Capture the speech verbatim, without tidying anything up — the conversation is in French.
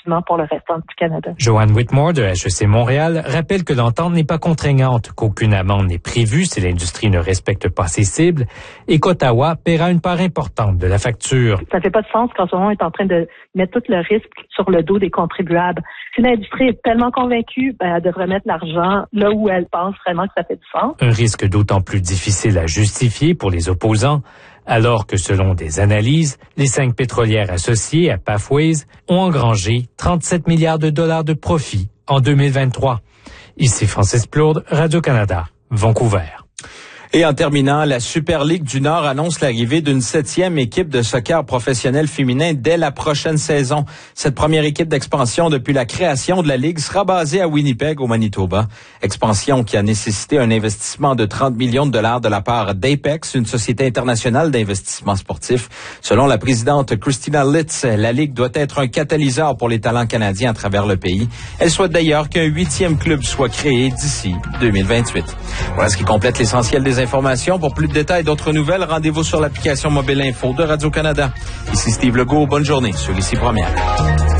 effectivement pour le restant du Canada. Joanne Whitmore de H E C Montréal rappelle que l'entente n'est pas contraignante, qu'aucune amende n'est prévue si l'industrie ne respecte pas ses cibles et qu'Ottawa paiera une part importante de la facture. Ça fait pas de sens quand on est en train de mettre tout le risque sur le dos des contribuables. Si l'industrie est tellement convaincue, ben, elle devrait mettre l'argent là où elle pense vraiment que ça fait du sens. Un risque d'autant plus difficile à justifier pour les opposants, alors que selon des analyses, les cinq pétrolières associées à Pathways ont engrangé trente-sept milliards de dollars de profit en deux mille vingt-trois. Ici Francis Plourde, Radio-Canada, Vancouver. Et en terminant, la Super Ligue du Nord annonce l'arrivée d'une septième équipe de soccer professionnel féminin dès la prochaine saison. Cette première équipe d'expansion depuis la création de la Ligue sera basée à Winnipeg, au Manitoba. Expansion qui a nécessité un investissement de trente millions de dollars de la part d'Apex, une société internationale d'investissement sportif. Selon la présidente Christina Litz, la Ligue doit être un catalyseur pour les talents canadiens à travers le pays. Elle souhaite d'ailleurs qu'un huitième club soit créé d'ici deux mille vingt-huit. Voilà ce qui complète l'essentiel des informations. Pour plus de détails et d'autres nouvelles, rendez-vous sur l'application mobile info de Radio-Canada. Ici Steve Legault, bonne journée sur Ici Première.